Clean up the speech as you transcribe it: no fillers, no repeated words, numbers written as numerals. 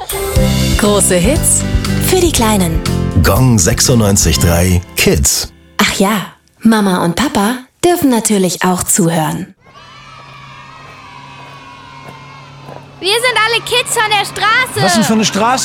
Große Hits für die Kleinen. Gong 96.3 Kids. Ach ja, Mama und Papa dürfen natürlich auch zuhören. Wir sind alle Kids von der Straße. Was denn für eine Straße?